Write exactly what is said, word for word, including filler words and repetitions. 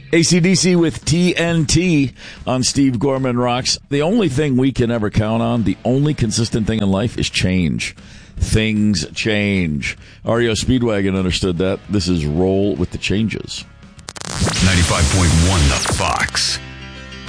A C D C with T N T on Steve Gorman Rocks. The only thing we can ever count on, the only consistent thing in life is change. Things change. R E O Speedwagon understood that. This is Roll with the Changes. ninety-five point one The Fox.